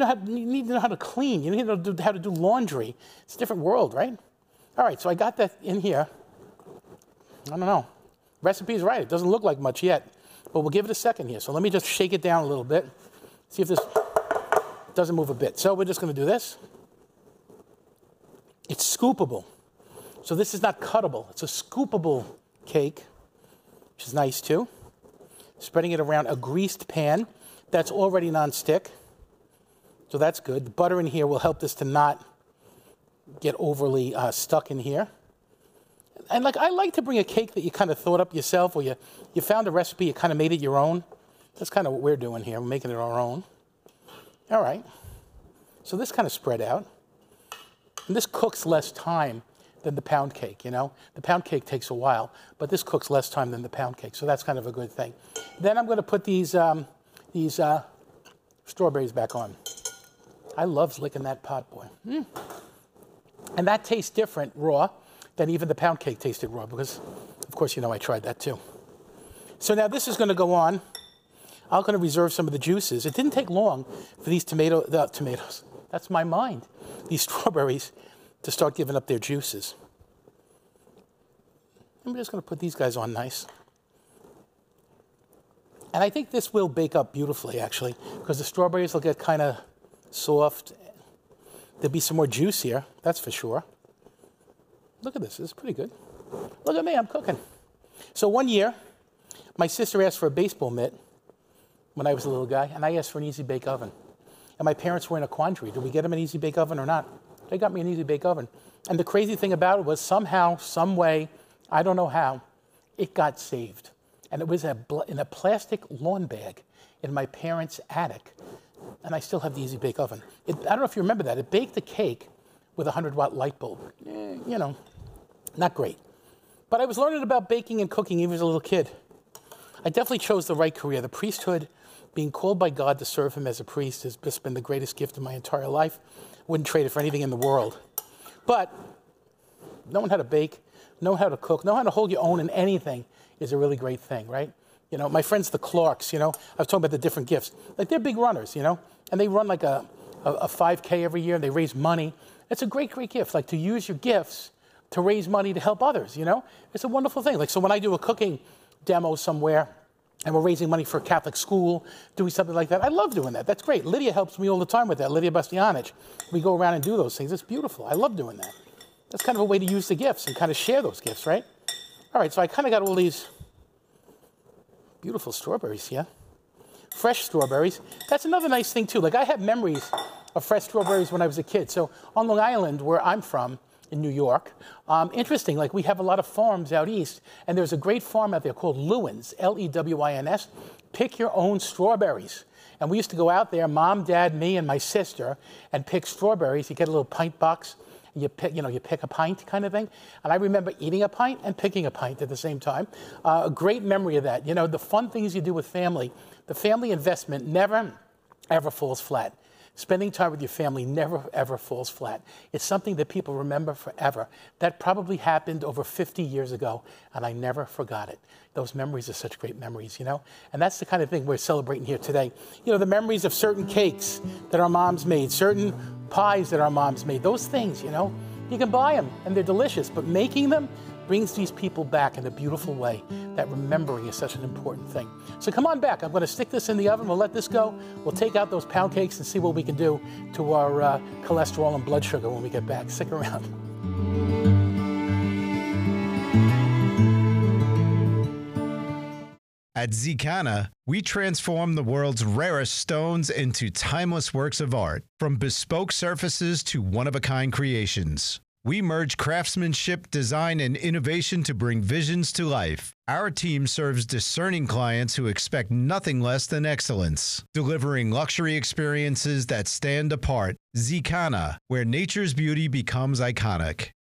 you need to know how to clean. You need to know how to do laundry. It's a different world, right? All right, so I got that in here. I don't know. Recipe's right. It doesn't look like much yet, but we'll give it a second here. So let me just shake it down a little bit. See if this doesn't move a bit. So we're just going to do this. It's scoopable. So this is not cuttable. It's a scoopable cake, which is nice too. Spreading it around a greased pan that's already nonstick. So that's good. The butter in here will help this to not get overly stuck in here. And I like to bring a cake that you kind of thought up yourself, or you found a recipe, you kind of made it your own. That's kind of what we're doing here. We're making it our own. All right. So this kind of spread out. And this cooks less time than the pound cake, you know? The pound cake takes a while, but this cooks less time than the pound cake, so that's kind of a good thing. Then I'm going to put these strawberries back on. I love licking that pot, boy. And that tastes different raw than even the pound cake tasted raw, because, of course, you know I tried that too. So now this is going to go on. I'm going to reserve some of the juices. It didn't take long for these tomatoes, that's my mind, these strawberries to start giving up their juices. I'm just going to put these guys on nice. And I think this will bake up beautifully, actually, because the strawberries will get kind of soft. There'll be some more juice here, that's for sure. Look at this, this is pretty good. Look at me, I'm cooking. So one year, my sister asked for a baseball mitt when I was a little guy, and I asked for an Easy Bake Oven. And my parents were in a quandary. Did we get them an Easy Bake Oven or not? They got me an Easy Bake Oven. And the crazy thing about it was somehow, some way, I don't know how, it got saved. And it was in a plastic lawn bag in my parents' attic. And I still have the Easy Bake Oven. I don't know if you remember that. It baked the cake with a 100-watt light bulb. You know, not great. But I was learning about baking and cooking even as a little kid. I definitely chose the right career. The priesthood, being called by God to serve him as a priest, has just been the greatest gift of my entire life. Wouldn't trade it for anything in the world. But knowing how to bake, knowing how to cook, knowing how to hold your own in anything is a really great thing, right? You know, my friends, the Clarks, you know, I was talking about the different gifts. Like, they're big runners, you know, and they run like a 5K every year, and they raise money. It's a great, great gift, like to use your gifts to raise money to help others, you know? It's a wonderful thing. Like, so when I do a cooking demo somewhere, and we're raising money for a Catholic school, doing something like that, I love doing that. That's great. Lydia helps me all the time with that, Lydia Bastianich. We go around and do those things. It's beautiful. I love doing that. That's kind of a way to use the gifts and kind of share those gifts, right? All right, so I kind of got all these beautiful strawberries here. Fresh strawberries. That's another nice thing, too. Like, I have memories of fresh strawberries when I was a kid. So on Long Island, where I'm from, in New York, interesting, like, we have a lot of farms out east, and there's a great farm out there called Lewins, Lewins. Pick your own strawberries. And we used to go out there, Mom, Dad, me, and my sister, and pick strawberries. You get a little pint box, and you pick a pint kind of thing. And I remember eating a pint and picking a pint at the same time. A great memory of that. You know, the fun things you do with family, the family investment never, ever falls flat. Spending time with your family never, ever falls flat. It's something that people remember forever. That probably happened over 50 years ago, and I never forgot it. Those memories are such great memories, you know? And that's the kind of thing we're celebrating here today. You know, the memories of certain cakes that our moms made, certain pies that our moms made, those things, you know? You can buy them, and they're delicious, but making them brings these people back in a beautiful way. That remembering is such an important thing. So come on back. I'm going to stick this in the oven. We'll let this go. We'll take out those pound cakes and see what we can do to our cholesterol and blood sugar when we get back. Stick around. At Zicana, we transform the world's rarest stones into timeless works of art, from bespoke surfaces to one-of-a-kind creations. We merge craftsmanship, design, and innovation to bring visions to life. Our team serves discerning clients who expect nothing less than excellence, delivering luxury experiences that stand apart. Zicana, where nature's beauty becomes iconic.